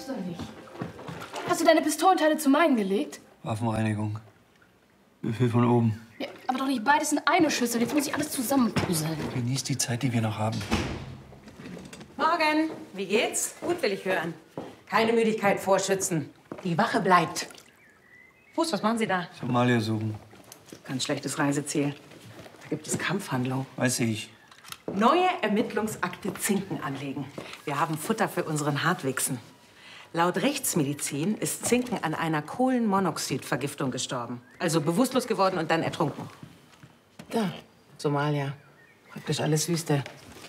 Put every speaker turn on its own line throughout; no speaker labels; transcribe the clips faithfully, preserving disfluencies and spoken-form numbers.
gibt's doch nicht. Hast du deine Pistolenteile zu meinen gelegt?
Waffenreinigung. Befehl von oben.
Ja, aber doch nicht beides in eine Schüssel. Jetzt muss ich alles zusammenpuzzeln.
Genieß die Zeit, die wir noch haben.
Morgen. Wie geht's? Gut, will ich hören. Keine Müdigkeit vorschützen. Die Wache bleibt. Fuß, was machen Sie da?
Somalia suchen.
Ganz schlechtes Reiseziel. Da gibt es Kampfhandlung.
Weiß ich.
Neue Ermittlungsakte Zinken anlegen. Wir haben Futter für unseren Hartwichsen. Laut Rechtsmedizin ist Zinken an einer Kohlenmonoxidvergiftung gestorben. Also bewusstlos geworden und dann ertrunken. Da, Somalia. Praktisch alles Wüste.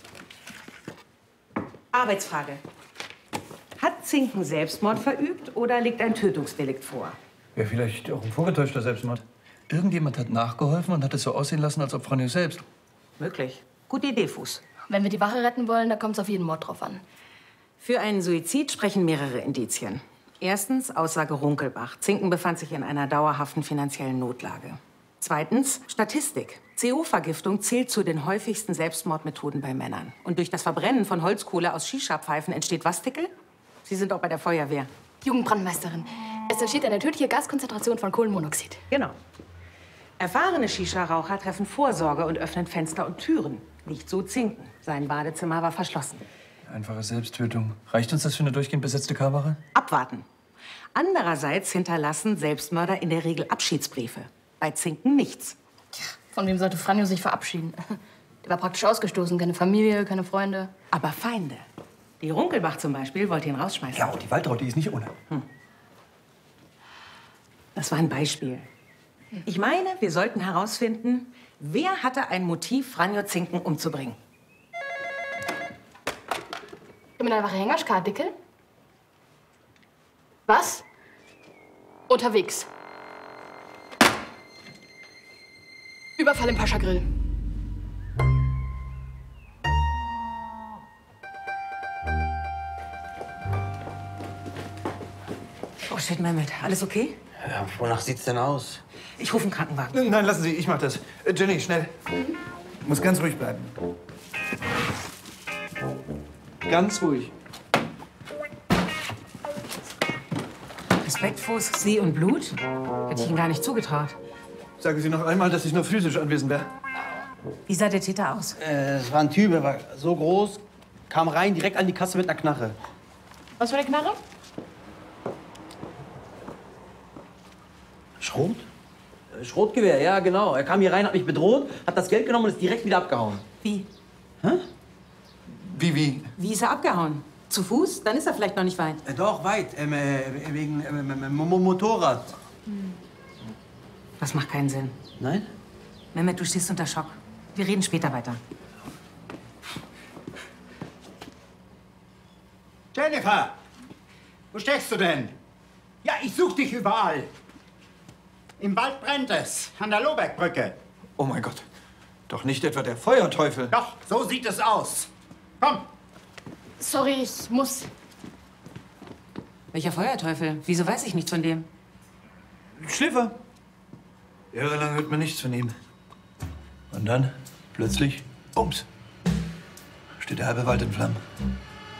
Arbeitsfrage. Hat Zinken Selbstmord verübt oder liegt ein Tötungsdelikt vor?
Ja, vielleicht auch ein vorgetäuschter Selbstmord. Irgendjemand hat nachgeholfen und hat es so aussehen lassen, als ob Franjo selbst.
Möglich. Gute Idee, Fuß.
Wenn wir die Wache retten wollen, dann kommt es auf jeden Mord drauf an.
Für einen Suizid sprechen mehrere Indizien. Erstens Aussage Runkelbach. Zinken befand sich in einer dauerhaften finanziellen Notlage. Zweitens Statistik. C O-Vergiftung zählt zu den häufigsten Selbstmordmethoden bei Männern. Und durch das Verbrennen von Holzkohle aus Shisha-Pfeifen entsteht was, Dickel? Sie sind auch bei der Feuerwehr.
Jugendbrandmeisterin. Es entsteht eine tödliche Gaskonzentration von Kohlenmonoxid.
Genau. Erfahrene Shisha-Raucher treffen Vorsorge und öffnen Fenster und Türen. Nicht so Zinken. Sein Badezimmer war verschlossen.
Einfache Selbsttötung. Reicht uns das für eine durchgehend besetzte K-Wache?
Abwarten. Andererseits hinterlassen Selbstmörder in der Regel Abschiedsbriefe. Bei Zinken nichts.
Von wem sollte Franjo sich verabschieden? Der war praktisch ausgestoßen. Keine Familie, keine Freunde.
Aber Feinde. Die Runkelbach zum Beispiel wollte ihn rausschmeißen.
Ja, auch die Waltraud, die ist nicht ohne.
Hm. Das war ein Beispiel. Ich meine, wir sollten herausfinden, wer hatte ein Motiv, Franjo Zinken umzubringen.
Gib mir deine Wache Hängerschkart, Dickel. Was? Unterwegs. Überfall im Pascha-Grill.
Oh shit, Mehmet. Alles okay?
Ja, wonach sieht's denn aus?
Ich rufe einen Krankenwagen.
Nein, lassen Sie, ich mach das. Äh, Jenny, schnell. Mhm. Muss ganz ruhig bleiben. Ganz ruhig.
Respektfuß, Sie und Blut? Hätte ich Ihnen gar nicht zugetraut.
Sagen Sie noch einmal, dass ich nur physisch anwesend wäre.
Wie sah der Täter aus?
Äh, es war ein Typ, er war so groß, kam rein, direkt an die Kasse mit einer Knarre.
Was für eine Knarre?
Schrot? Äh, Schrotgewehr, ja, genau. Er kam hier rein, hat mich bedroht, hat das Geld genommen und ist direkt wieder abgehauen.
Wie?
Hä?
Wie, wie?
Wie ist er abgehauen? Zu Fuß? Dann ist er vielleicht noch nicht weit.
Äh, doch, weit. Ähm, äh, wegen ähm, Motorrad.
Hm. Das macht keinen Sinn.
Nein?
Mehmet, du stehst unter Schock. Wir reden später weiter.
Jennifer! Wo steckst du denn? Ja, ich such dich überall. Im Wald brennt es, an der Lohbergbrücke.
Oh mein Gott. Doch nicht etwa der Feuerteufel.
Doch, so sieht es aus. Komm!
Sorry, ich muss.
Welcher Feuerteufel? Wieso weiß ich nichts von dem?
Schliffer. Jahrelang hört man nichts von ihm. Und dann, plötzlich, bums, steht der halbe Wald in Flammen.